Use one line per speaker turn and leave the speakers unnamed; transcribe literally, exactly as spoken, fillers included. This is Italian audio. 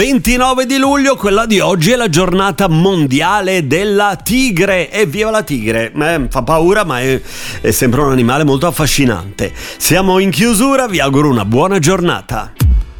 ventinove di luglio, quella di oggi è la giornata mondiale della tigre. E viva la tigre! Eh, fa paura, ma è, è sempre un animale molto affascinante. Siamo in chiusura, vi auguro una buona giornata.